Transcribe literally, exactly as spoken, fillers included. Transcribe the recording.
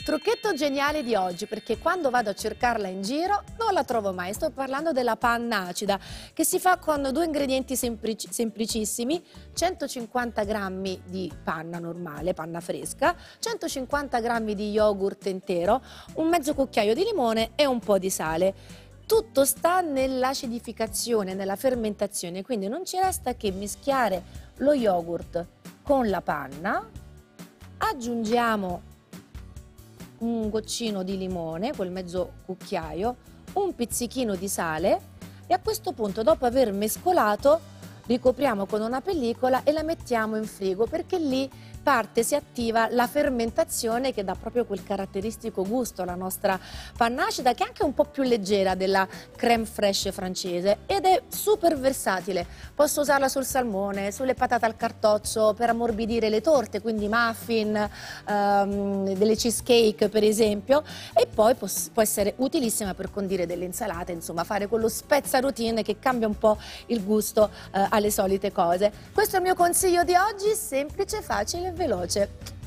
Trucchetto geniale di oggi, perché quando vado a cercarla in giro non la trovo mai. Sto parlando della panna acida, che si fa con due ingredienti semplici, semplicissimi: centocinquanta grammi di panna normale, panna fresca, centocinquanta grammi di yogurt intero, un mezzo cucchiaio di limone e un po' di sale. Tutto sta nell'acidificazione, nella fermentazione, quindi non ci resta che mischiare lo yogurt con la panna, aggiungiamo un goccino di limone, quel mezzo cucchiaio, un pizzichino di sale e a questo punto, dopo aver mescolato, ricopriamo con una pellicola e la mettiamo in frigo, perché lì parte, si attiva la fermentazione che dà proprio quel caratteristico gusto alla nostra panna acida, che è anche un po' più leggera della crème fraîche francese ed è super versatile. Posso usarla sul salmone, sulle patate al cartoccio, per ammorbidire le torte, quindi muffin, ehm, delle cheesecake per esempio, e poi può, può essere utilissima per condire delle insalate, insomma fare quello spezza routine che cambia un po' il gusto eh, alle solite cose. Questo è il mio consiglio di oggi, semplice, facile e veloce.